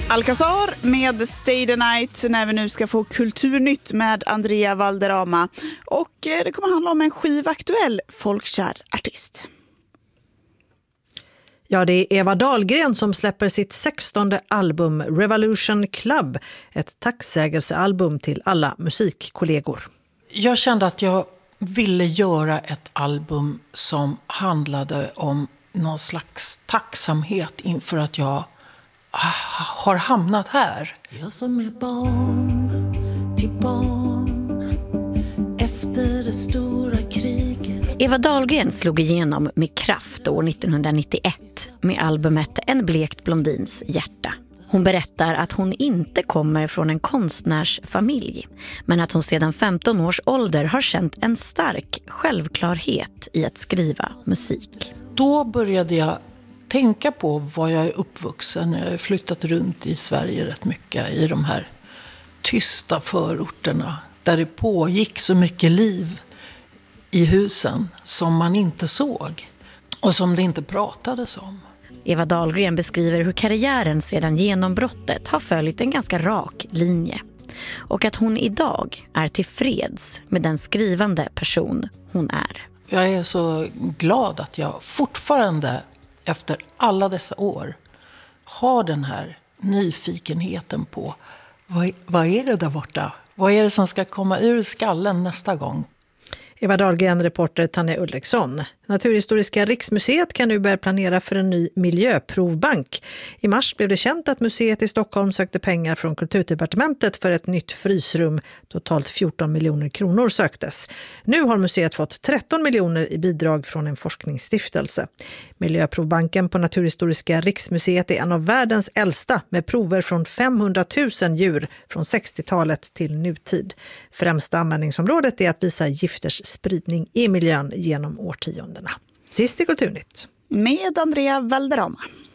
Alcazar med Stay the Night när vi nu ska få kulturnytt med Andrea Valderrama. Och det kommer handla om en skivaktuell folkkär artist. Ja, det är Eva Dahlgren som släpper sitt 16:e album Revolution Club. Ett tacksägelsealbum till alla musikkollegor. Jag kände att jag ville göra ett album som handlade om någon slags tacksamhet inför att jag har hamnat här. Jag som är barn till barn efter det stora kriget. Eva Dahlgren slog igenom med kraft år 1991 med albumet En blekt blondins hjärta. Hon berättar att hon inte kommer från en konstnärsfamilj, men att hon sedan 15 års ålder har känt en stark självklarhet i att skriva musik. Då började jag tänka på var jag är uppvuxen. Jag har flyttat runt i Sverige rätt mycket i de här tysta förorterna där det pågick så mycket liv i husen som man inte såg och som det inte pratades om. Eva Dahlgren beskriver hur karriären sedan genombrottet har följt en ganska rak linje och att hon idag är tillfreds med den skrivande person hon är. Jag är så glad att jag fortfarande efter alla dessa år har den här nyfikenheten på vad är det där borta? Vad är det som ska komma ur skallen nästa gång? Eva Dahlgren, reporter Tanja Ulriksson. Naturhistoriska riksmuseet kan nu börja planera för en ny miljöprovbank. I mars blev det känt att museet i Stockholm sökte pengar från Kulturdepartementet för ett nytt frysrum. Totalt 14 miljoner kronor söktes. Nu har museet fått 13 miljoner i bidrag från en forskningsstiftelse. Miljöprovbanken på Naturhistoriska riksmuseet är en av världens äldsta med prover från 500 000 djur från 60-talet till nutid. Främsta användningsområdet är att visa gifters spridning i miljön genom årtiondena. Sist i Kulturnytt. Med Andrea Valderrama.